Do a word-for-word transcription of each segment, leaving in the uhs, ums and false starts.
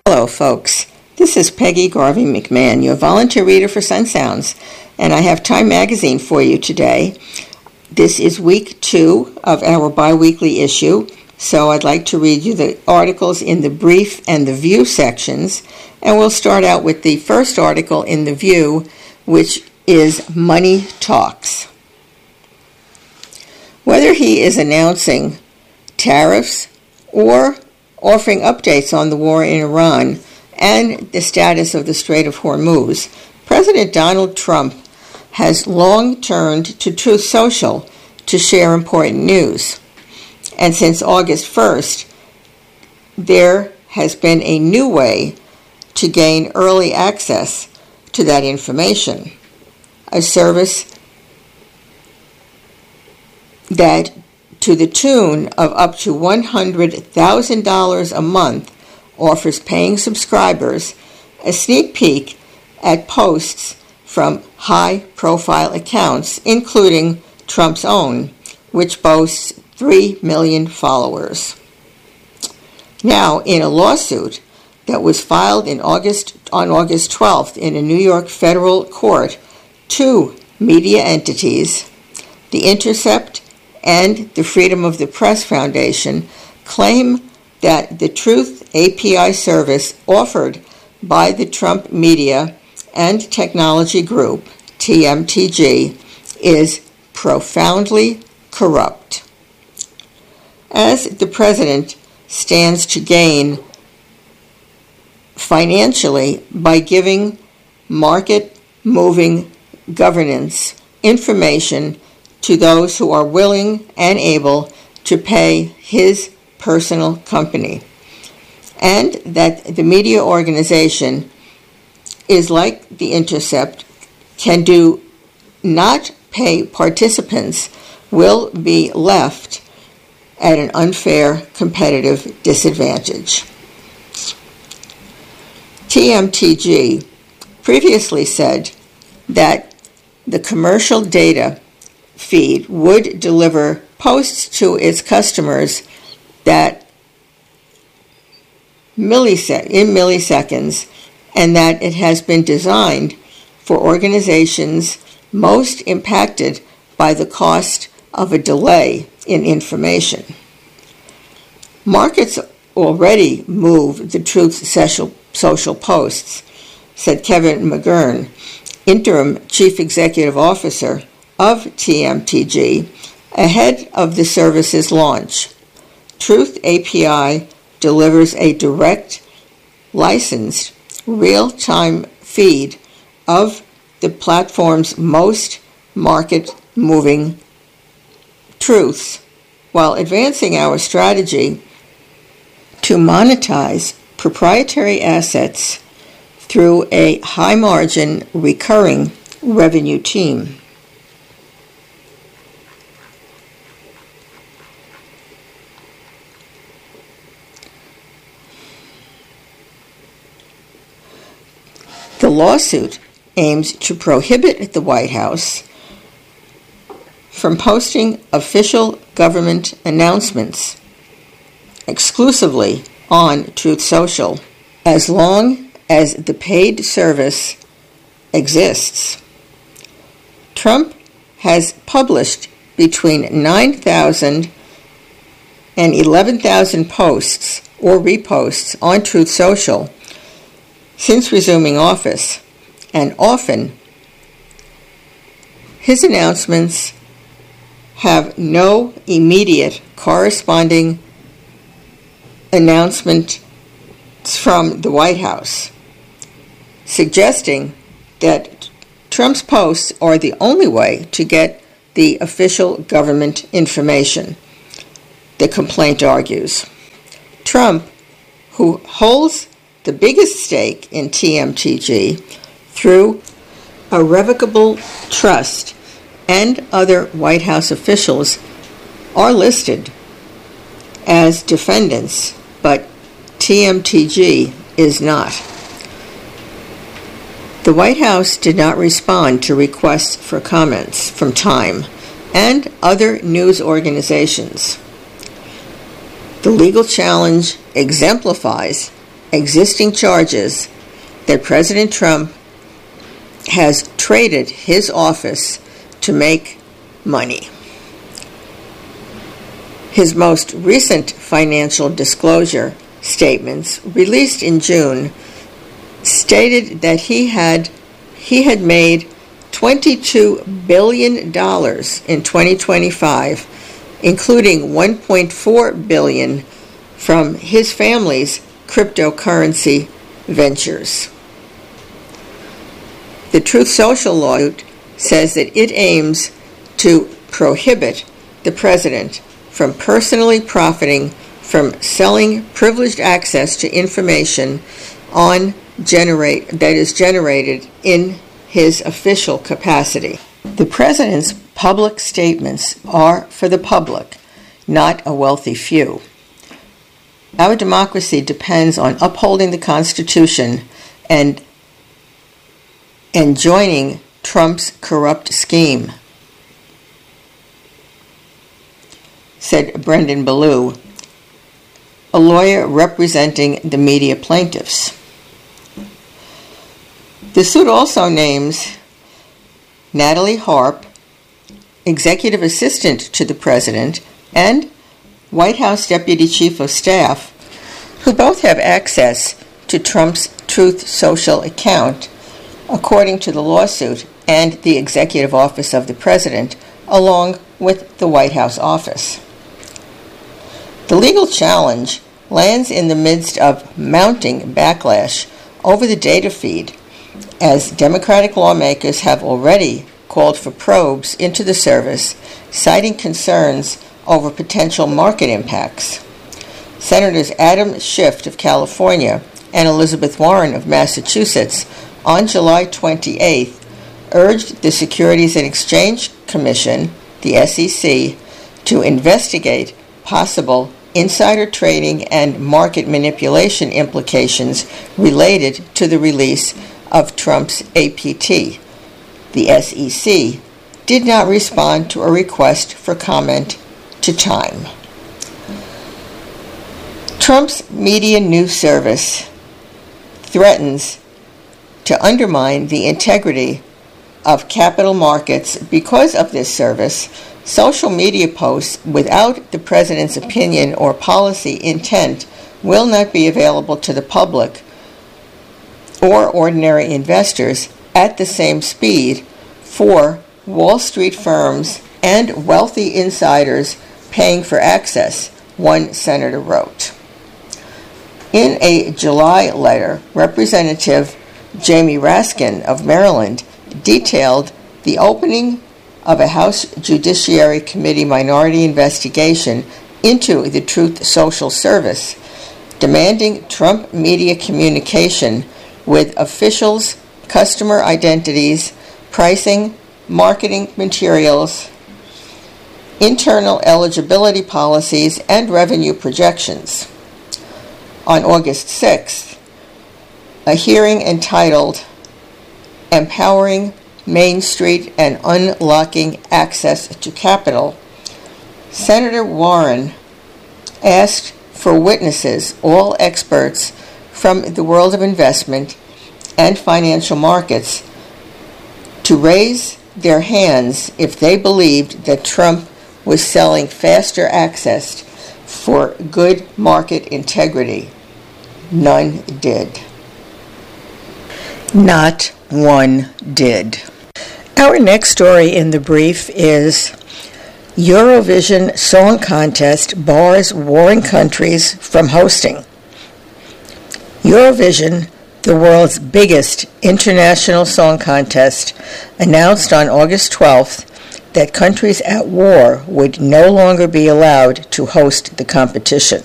Hello, folks. This is Peggy Garvey McMahon, your volunteer reader for Sun Sounds, and I have Time Magazine for you today. This is week two of our bi-weekly issue, so I'd like to read you the articles in the Brief and the View sections, and we'll start out with the first article in the View, which is Money Talks. Whether he is announcing tariffs or offering updates on the war in Iran and the status of the Strait of Hormuz, President Donald Trump has long turned to Truth Social to share important news. And since August first, there has been a new way to gain early access to that information, a service that, to the tune of up to one hundred thousand dollars a month, offers paying subscribers a sneak peek at posts from high-profile accounts, including Trump's own, which boasts three million followers. Now, in a lawsuit that was filed in August on August twelfth in a New York federal court, two media entities, The Intercept and the Freedom of the Press Foundation, claim that the Truth A P I service offered by the Trump Media and Technology Group, T M T G, is profoundly corrupt. As the president stands to gain financially by giving market-moving governance information to those who are willing and able to pay his personal company, and that the media organization is like The Intercept, can do not pay participants, will be left at an unfair competitive disadvantage. T M T G previously said that the commercial data feed would deliver posts to its customers that millisec- in milliseconds, and that it has been designed for organizations most impacted by the cost of a delay in information. Markets already move the Truth Social, social posts, said Kevin McGurn, interim chief executive officer of T M T G, ahead of the service's launch. Truth A P I delivers a direct, licensed, real-time feed of the platform's most market-moving truths, while advancing our strategy to monetize proprietary assets through a high-margin, recurring revenue team. The lawsuit aims to prohibit the White House from posting official government announcements exclusively on Truth Social, as long as the paid service exists. Trump has published between nine thousand and eleven thousand posts or reposts on Truth Social since resuming office, and often his announcements have no immediate corresponding announcement from the White House, suggesting that Trump's posts are the only way to get the official government information, the complaint argues. Trump, who holds the biggest stake in T M T G through a revocable trust, and other White House officials are listed as defendants, but T M T G is not. The White House did not respond to requests for comments from Time and other news organizations. The legal challenge exemplifies existing charges that President Trump has traded his office to make money. His most recent financial disclosure statements, released in June, stated that he had he had made twenty-two billion dollars in twenty twenty-five, including one point four billion dollars from his family's cryptocurrency ventures. The Truth Social lawsuit says that it aims to prohibit the president from personally profiting from selling privileged access to information on generate that is generated in his official capacity. The president's public statements are for the public, not a wealthy few. Our democracy depends on upholding the Constitution and and joining Trump's corrupt scheme, said Brendan Ballou, a lawyer representing the media plaintiffs. The suit also names Natalie Harp, executive assistant to the president, and White House Deputy Chief of Staff, who both have access to Trump's Truth Social account, according to the lawsuit and the Executive Office of the President, along with the White House office. The legal challenge lands in the midst of mounting backlash over the data feed, as Democratic lawmakers have already called for probes into the service, citing concerns over potential market impacts. Senators Adam Schiff of California and Elizabeth Warren of Massachusetts on July twenty-eighth urged the Securities and Exchange Commission, the S E C, to investigate possible insider trading and market manipulation implications related to the release of Trump's A P T. The S E C did not respond to a request for comment to Time. Trump's media news service threatens to undermine the integrity of capital markets because of this service. Social media posts without the president's opinion or policy intent will not be available to the public or ordinary investors at the same speed for Wall Street firms and wealthy insiders paying for access, one senator wrote. In a July letter, Representative Jamie Raskin of Maryland detailed the opening of a House Judiciary Committee minority investigation into the Truth Social service, demanding Trump media communication with officials, customer identities, pricing, marketing materials, internal eligibility policies, and revenue projections. On August sixth, a hearing entitled Empowering Main Street and Unlocking Access to Capital, Senator Warren asked for witnesses, all experts from the world of investment and financial markets, to raise their hands if they believed that Trump was selling faster access for good market integrity. None did. Not one did. Our next story in the brief is Eurovision Song Contest bars warring countries from hosting. Eurovision, the world's biggest international song contest, announced on August twelfth that countries at war would no longer be allowed to host the competition.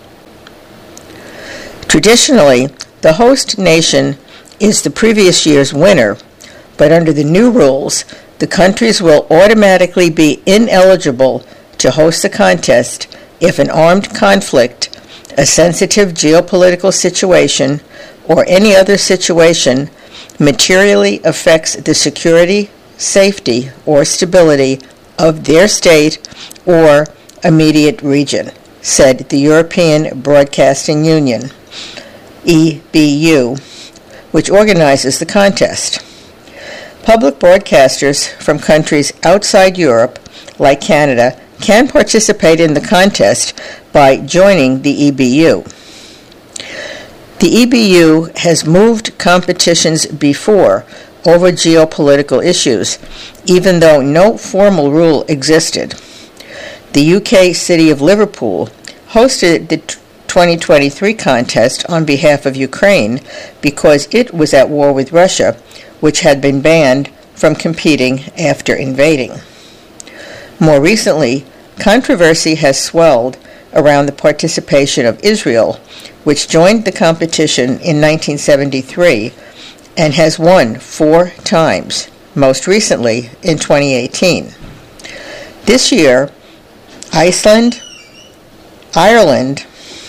Traditionally, the host nation is the previous year's winner, but under the new rules, the countries will automatically be ineligible to host the contest if an armed conflict, a sensitive geopolitical situation, or any other situation materially affects the security, safety, or stability of their state or immediate region, said the European Broadcasting Union. E B U, which organizes the contest. Public broadcasters from countries outside Europe, like Canada, can participate in the contest by joining the E B U. The E B U has moved competitions before over geopolitical issues, even though no formal rule existed. The U K city of Liverpool hosted the twenty twenty-three contest on behalf of Ukraine because it was at war with Russia, which had been banned from competing after invading. More recently, controversy has swelled around the participation of Israel, which joined the competition in nineteen seventy-three and has won four times, most recently in twenty eighteen. This year, Iceland, Ireland,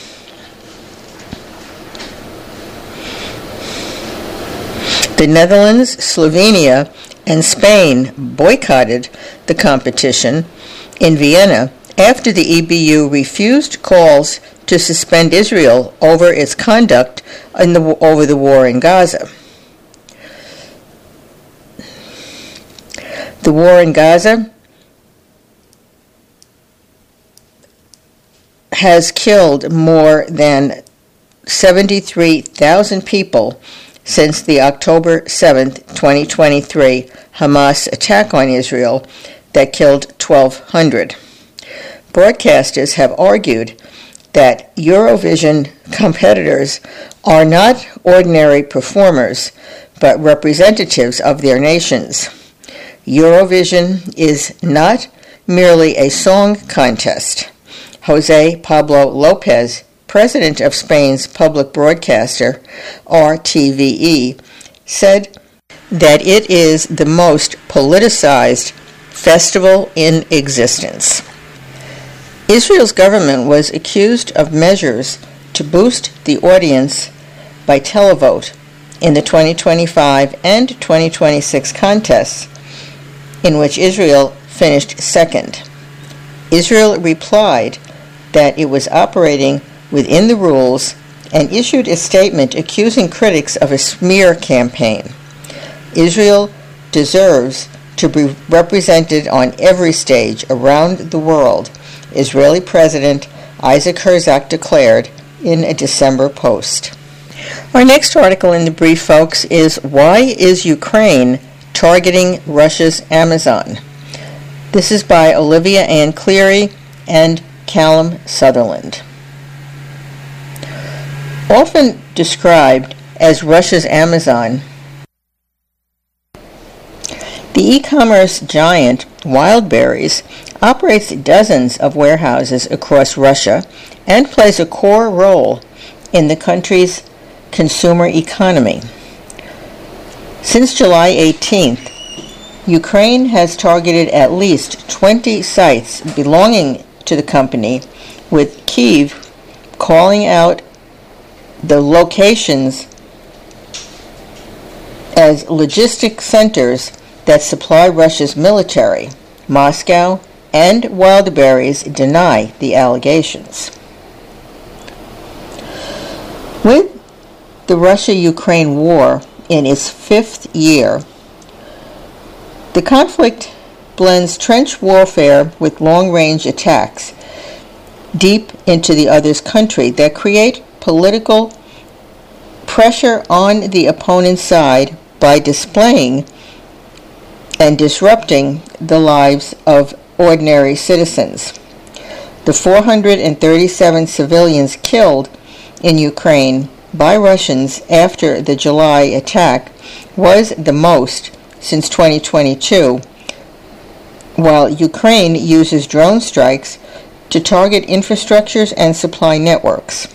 the Netherlands, Slovenia, and Spain boycotted the competition in Vienna after the E B U refused calls to suspend Israel over its conduct in the, over the war in Gaza. The war in Gaza has killed more than seventy-three thousand people since the October seventh, twenty twenty-three Hamas attack on Israel that killed twelve hundred. Broadcasters have argued that Eurovision competitors are not ordinary performers, but representatives of their nations. Eurovision is not merely a song contest. José Pablo López, president of Spain's public broadcaster, R T V E, said that it is the most politicized festival in existence. Israel's government was accused of measures to boost the audience by televote in the twenty twenty-five and twenty twenty-six contests, in which Israel finished second. Israel replied that it was operating within the rules and issued a statement accusing critics of a smear campaign. Israel deserves to be represented on every stage around the world, Israeli President Isaac Herzog declared in a December post. Our next article in the brief, folks, is Why is Ukraine Targeting Russia's Amazon? This is by Olivia Ann Cleary and Callum Sutherland. Often described as Russia's Amazon, the e-commerce giant Wildberries operates dozens of warehouses across Russia and plays a core role in the country's consumer economy. Since July eighteenth, Ukraine has targeted at least twenty sites belonging to the company, with Kyiv calling out the locations as logistic centers that supply Russia's military. Moscow and Wildberries deny the allegations. With the Russia-Ukraine war in its fifth year, the conflict blends trench warfare with long-range attacks deep into the other's country that create political pressure on the opponent's side by displaying and disrupting the lives of ordinary citizens. The four hundred thirty-seven civilians killed in Ukraine by Russians after the July attack was the most since twenty twenty-two, while Ukraine uses drone strikes to target infrastructures and supply networks.